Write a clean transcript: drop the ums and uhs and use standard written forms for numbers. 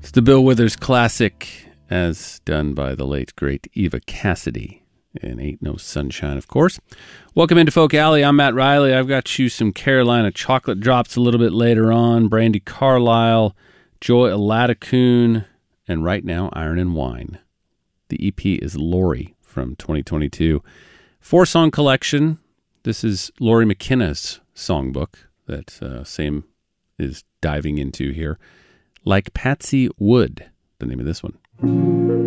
It's the Bill Withers classic, as done by the late, great Eva Cassidy. And Ain't No Sunshine, of course. Welcome into Folk Alley. I'm Matt Riley. I've got you some Carolina Chocolate Drops a little bit later on, Brandi Carlile, Joy Aladicoon, and right now, Iron and Wine. The EP is Lori from 2022. 4-song collection. This is Lori McKenna's songbook that Sam is diving into here. Like Patsy Wood, the name of this one.